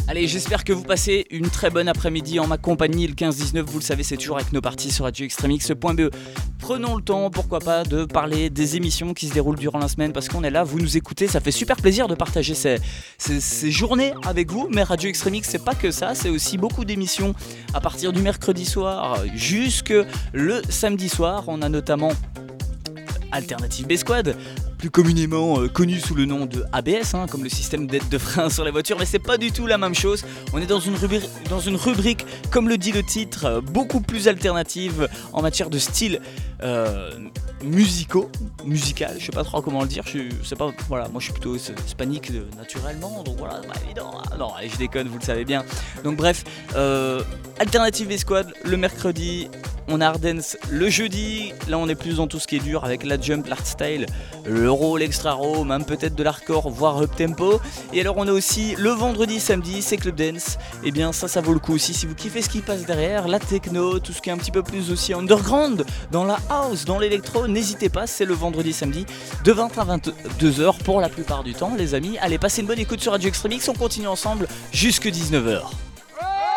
Allez, j'espère que vous passez une très bonne après-midi en ma compagnie. Le 15-19, vous le savez, c'est toujours avec nos parties sur radioextremix.be. Prenons le temps, pourquoi pas, de parler des émissions qui se déroulent durant la semaine, parce qu'on est là, vous nous écoutez, ça fait super plaisir de partager ces journées avec vous. Mais Radio Extremix, c'est pas que ça, c'est aussi beaucoup d'émissions à partir du mercredi soir jusque le samedi soir. On a notamment Alternative B-Squad, plus communément connu sous le nom de ABS, comme le système d'aide de frein sur les voitures, mais c'est pas du tout la même chose. On est dans une rubrique, comme le dit le titre, beaucoup plus alternative en matière de style musical, je sais pas trop comment le dire, moi je suis plutôt hispanique naturellement, donc voilà, pas évident. Non, allez, je déconne, vous le savez bien. Donc bref, Alternative B-Squad le mercredi. On a Ardence le jeudi, là on est plus dans tout ce qui est dur avec la jump, l'hardstyle, le raw, l'extra raw, même peut-être de l'hardcore, voire up tempo. Et alors on a aussi le vendredi, samedi, c'est Club Dance. Et bien ça vaut le coup aussi si vous kiffez ce qui passe derrière, la techno, tout ce qui est un petit peu plus aussi underground, dans la house, dans l'électro, n'hésitez pas, c'est le vendredi, samedi, de 20 à 22h pour la plupart du temps les amis. Allez, passez une bonne écoute sur Radio Extremix, on continue ensemble jusque 19h.